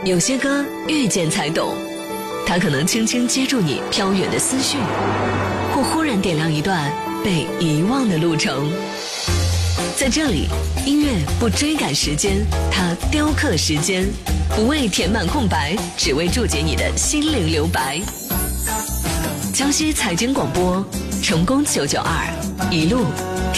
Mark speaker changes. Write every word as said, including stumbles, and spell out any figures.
Speaker 1: 有些歌遇见才懂，它可能轻轻接住你飘远的思绪，或忽然点亮一段被遗忘的路程。在这里，音乐不追赶时间，它雕刻时间，不为填满空白，只为注解你的心灵留白。江西财经广播，成功九九二，一路